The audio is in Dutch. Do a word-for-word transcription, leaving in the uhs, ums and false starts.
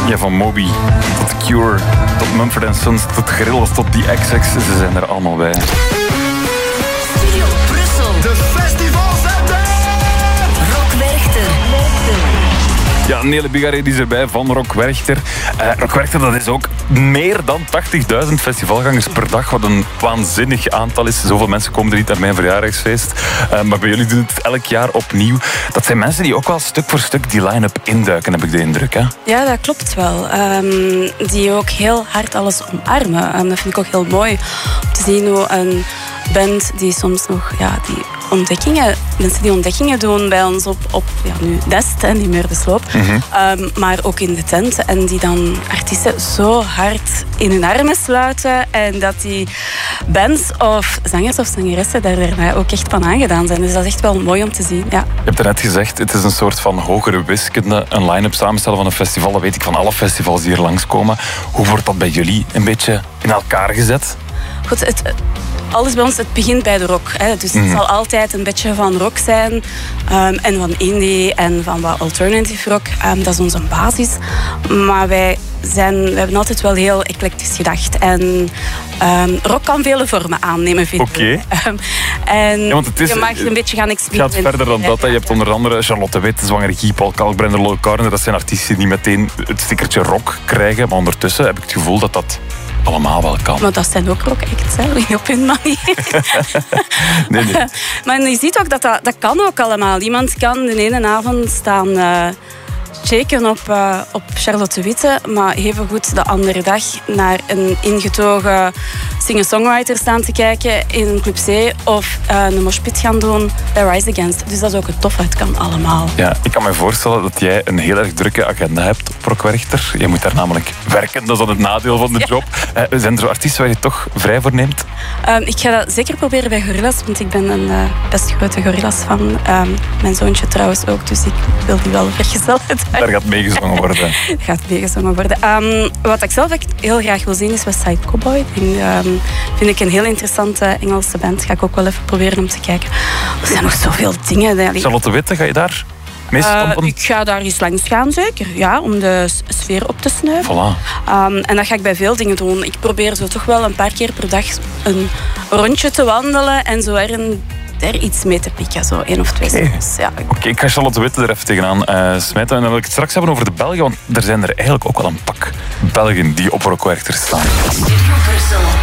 Ja, van Moby tot The Cure, tot Mumford and Sons, tot Gorillaz, tot die X X. Ze zijn er allemaal bij. Studio Brussel. De festivals zijn er! Rock Werchter. Ja, Nele Bigaré die is erbij van Rock Werchter. Uh, Rock Werchter, dat is ook meer dan tachtigduizend festivalgangers per dag, wat een waanzinnig aantal is. Zoveel mensen komen er niet naar mijn verjaardagsfeest. Uh, maar bij jullie doen het elk jaar opnieuw. Dat zijn mensen die ook wel stuk voor stuk die line-up induiken, heb ik de indruk. Hè? Ja, dat klopt wel. Um, die ook heel hard alles omarmen. Um, dat vind ik ook heel mooi om te zien hoe een band die soms nog ja, die ontdekkingen, mensen die ontdekkingen doen bij ons op, op ja, nu Dest en die meer de sloop, mm-hmm. um, maar ook in de tent en die dan artiesten zo hard in hun armen sluiten en dat die bands of zangers of zangeressen daar daarna ook echt van aangedaan zijn. Dus dat is echt wel mooi om te zien. Ja. Je hebt er net gezegd, het is een soort van hogere wiskunde, een line-up samenstellen van een festival. Dat weet ik van alle festivals die hier langskomen. Hoe wordt dat bij jullie een beetje in elkaar gezet? Goed, het, alles bij ons, het begint bij de rock. Hè. Dus het mm. zal altijd een beetje van rock zijn. Um, en van indie en van wat alternative rock. Um, dat is onze basis. Maar wij, zijn, wij hebben altijd wel heel eclectisch gedacht. En um, rock kan vele vormen aannemen, vind ik. Oké. Okay. Um, en ja, want het is, je mag een beetje gaan experimenteren. Het gaat verder dan dat. Hè. Je hebt onder andere Charlotte Witt, Zwanger Guy, Paul Kalkbrenner, Low Carner. Dat zijn artiesten die meteen het stickertje rock krijgen. Maar ondertussen heb ik het gevoel dat dat allemaal wel kan. Maar dat zijn ook rock acts, hè, op hun manier. nee, nee. Maar je ziet ook dat, dat dat kan ook allemaal. Iemand kan de ene avond staan uh, shaken op, uh, op Charlotte Witte, maar even goed de andere dag naar een ingetogen singer-songwriter staan te kijken in een Club C of uh, een moshpit gaan doen bij Rise Against. Dus dat is ook het tof, het kan allemaal. Ja, ik kan me voorstellen dat jij een heel erg drukke agenda hebt op Rock Werchter. Je moet daar namelijk werken, dat is dan het nadeel van de ja. job. Uh, zijn er zo artiesten waar je toch vrij voor neemt? Um, ik ga dat zeker proberen bij Gorillaz, want ik ben een uh, best grote Gorillaz-fan. Um, mijn zoontje trouwens ook, dus ik wil die wel vergezellen. Daar gaat meegezongen worden. gaat meegezongen worden. Um, wat ik zelf echt heel graag wil zien is West Side Cowboy. Die um, vind ik een heel interessante Engelse band. Ga ik ook wel even proberen om te kijken. Er zijn nog zoveel dingen. Charlotte Witte, ga je daar mee stampen? Uh, ik ga daar eens langs gaan, zeker. Ja, om de sfeer op te snuiven. Voilà. Um, en dat ga ik bij veel dingen doen. Ik probeer zo toch wel een paar keer per dag een rondje te wandelen en zo er een er iets mee te pikken, zo één of twee okay. seconds. Ja. Oké, okay, ik ga Charlotte Witte er even tegenaan uh, smijten. En dan wil ik het straks hebben over de Belgen, want er zijn er eigenlijk ook wel een pak Belgen die op Rock Werchter staan. Studio Brussel.